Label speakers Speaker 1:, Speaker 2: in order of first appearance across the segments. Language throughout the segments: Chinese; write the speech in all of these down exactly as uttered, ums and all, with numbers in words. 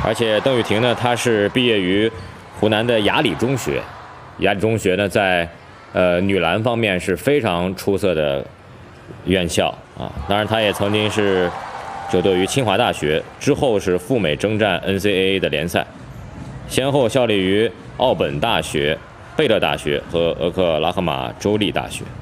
Speaker 1: 而且邓雨婷呢，她是毕业于湖南的雅礼中学，雅礼中学呢在呃女篮方面是非常出色的院校啊。当然，她也曾经是就读于清华大学，之后是赴美征战 N C A A 的联赛，先后效力于奥本大学、贝勒大学和俄克拉荷马州立大学。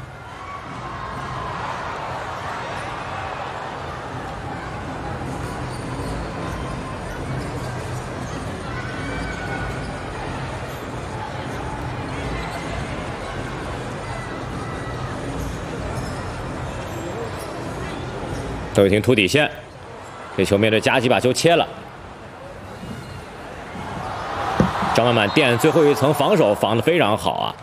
Speaker 1: 邓雨婷突底线，这球面对夹击把球切了。张曼曼垫最后一层防守防得非常好啊！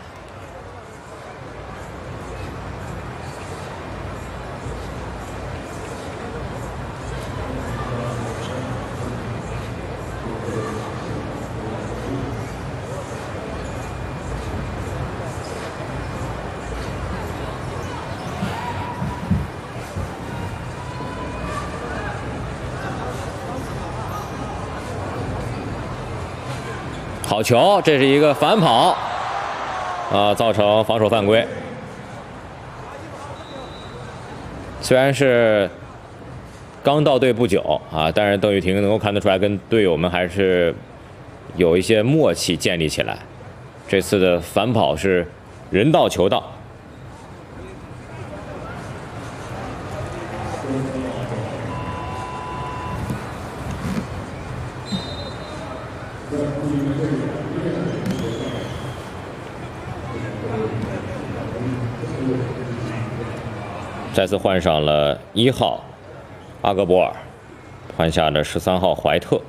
Speaker 1: 好球，这是一个反跑，啊，造成防守犯规。虽然是刚到队不久啊，但是邓雨婷能够看得出来，跟队友们还是有一些默契建立起来。这次的反跑是人到球到。再次换上了一号阿格博尔，换下了十三号怀特。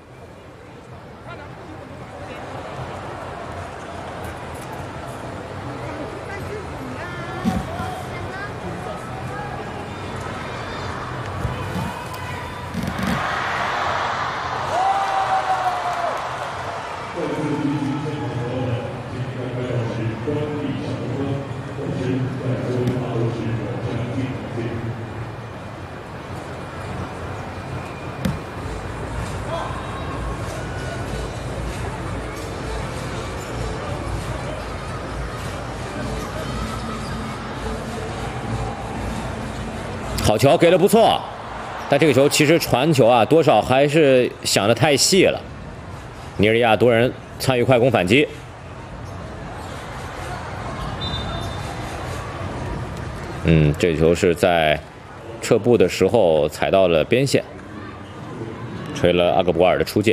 Speaker 1: 好球给的不错，但这个球其实传球啊，多少还是想的太细了。尼日利亚多人参与快攻反击，嗯，这球是在撤步的时候踩到了边线，吹了阿格博尔的出界。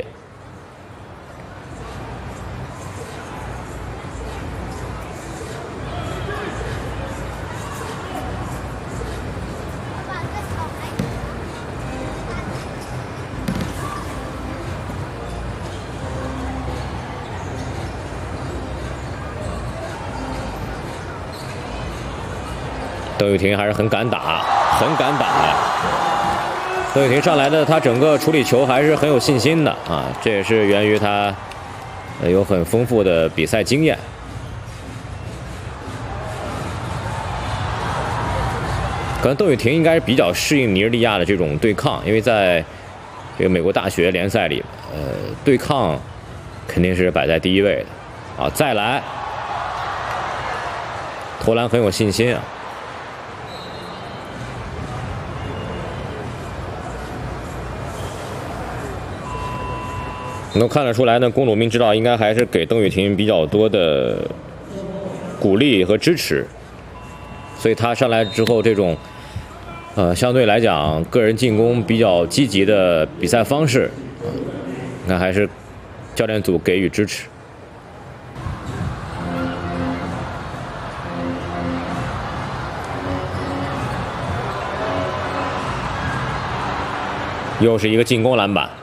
Speaker 1: 邓雨婷还是很敢打，很敢打呀！邓雨婷上来的，她整个处理球还是很有信心的啊，这也是源于她有很丰富的比赛经验。可能邓雨婷应该是比较适应尼日利亚的这种对抗，因为在这个美国大学联赛里，呃，对抗肯定是摆在第一位的啊。再来，投篮很有信心啊。能看得出来呢，龚鲁明指导应该还是给邓雨婷比较多的鼓励和支持，所以他上来之后这种，呃，相对来讲个人进攻比较积极的比赛方式，啊，你看还是教练组给予支持。又是一个进攻篮板。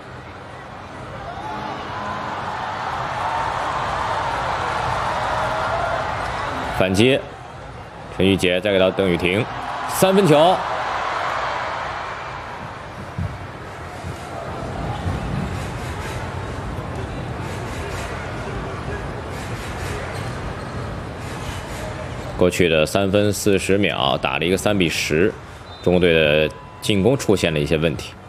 Speaker 1: 反击，陈玉洁再给到邓雨婷，三分球。过去的三分四十秒打了一个三比十，中国队的进攻出现了一些问题。